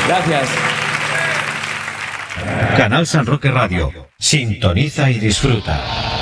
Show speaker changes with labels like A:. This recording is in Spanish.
A: Gracias.
B: Canal San Roque Radio. Sintoniza y disfruta.